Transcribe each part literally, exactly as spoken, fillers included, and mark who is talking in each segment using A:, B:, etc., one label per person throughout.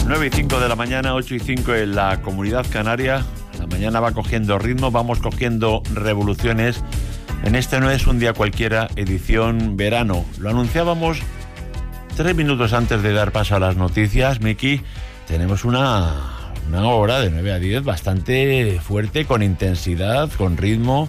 A: nueve y cinco de la mañana, ocho y cinco en la Comunidad Canaria. La mañana va cogiendo ritmo, vamos cogiendo revoluciones. En este No es un día cualquiera, edición verano. Lo anunciábamos tres minutos antes de dar paso a las noticias, Miki. Tenemos una, una hora de nueve a diez bastante fuerte, con intensidad, con ritmo.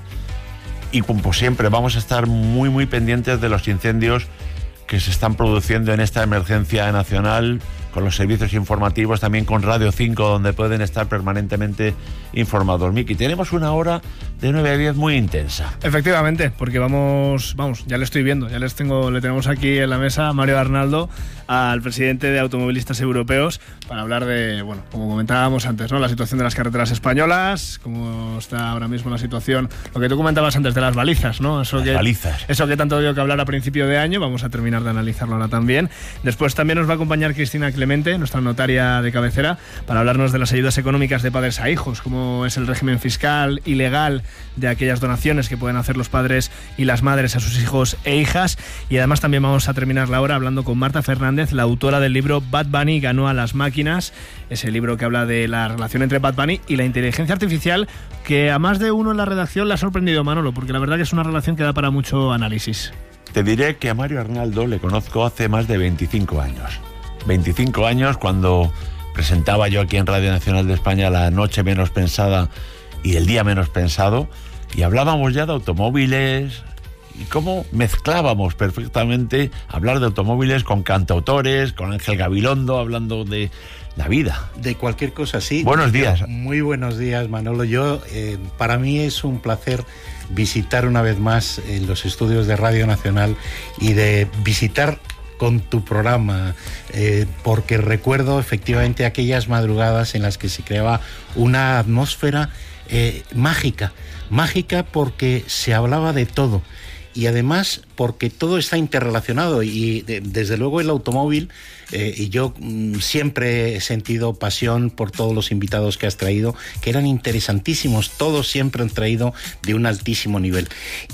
A: Y como siempre, vamos a estar muy, muy pendientes de los incendios que se están produciendo en esta emergencia nacional, con los servicios informativos, también con Radio cinco, donde pueden estar permanentemente informados. Miki, tenemos una hora de nueve a diez muy intensa.
B: Efectivamente, porque vamos, vamos, ya le estoy viendo, ya les tengo, le tenemos aquí en la mesa a Mario Arnaldo, al presidente de Automovilistas Europeos, para hablar de, bueno, como comentábamos antes, ¿no? La situación de las carreteras españolas, cómo está ahora mismo la situación, lo que tú comentabas antes de las balizas, ¿no? Eso
A: las
B: que,
A: balizas.
B: Eso que tanto dio que hablar a principio de año, vamos a terminar de analizarlo ahora también. Después también nos va a acompañar Cristina Clemente, nuestra notaria de cabecera, para hablarnos de las ayudas económicas de padres a hijos, cómo es el régimen fiscal y legal de aquellas donaciones que pueden hacer los padres y las madres a sus hijos e hijas. Y además también vamos a terminar la hora hablando con Marta Fernández, la autora del libro Bad Bunny ganó a las máquinas, ese libro que habla de la relación entre Bad Bunny y la inteligencia artificial, que a más de uno en la redacción le ha sorprendido, Manolo, porque la verdad que es una relación que da para mucho análisis.
A: Te diré que a Mario Arnaldo le conozco hace más de veinticinco años. veinticinco años, cuando presentaba yo aquí en Radio Nacional de España La Noche Menos Pensada y El Día Menos Pensado, y hablábamos ya de automóviles y cómo mezclábamos perfectamente hablar de automóviles con cantautores, con Ángel Gabilondo hablando de la vida.
C: De cualquier cosa, sí.
A: Buenos días.
C: Muy buenos días, Manolo. Yo, eh, para mí es un placer visitar una vez más eh, los estudios de Radio Nacional y de visitar con tu programa, eh, porque recuerdo efectivamente aquellas madrugadas en las que se creaba una atmósfera eh, mágica, mágica porque se hablaba de todo. Y además porque todo está interrelacionado y de, desde luego el automóvil, eh, y yo mm, siempre he sentido pasión por todos los invitados que has traído, que eran interesantísimos, todos siempre han traído de un altísimo nivel.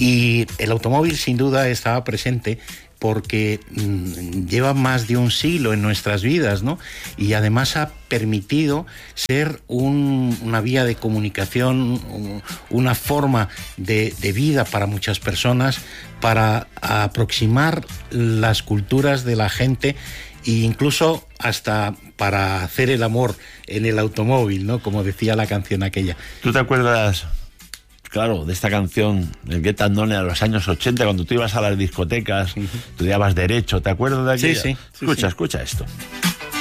C: Y el automóvil sin duda estaba presente porque mmm, lleva más de un siglo en nuestras vidas, ¿no? Y además ha permitido ser un, una vía de comunicación, una forma de, de vida para muchas personas, para aproximar las culturas de la gente e incluso hasta para hacer el amor en el automóvil, ¿no? Como decía la canción aquella.
A: ¿Tú te acuerdas, claro, de esta canción, el Get and Done, a los años ochenta, cuando tú ibas a las discotecas, uh-huh. estudiabas Derecho, ¿te acuerdas de aquella?
C: Sí, sí.
A: Escucha,
C: sí, sí.
A: escucha esto.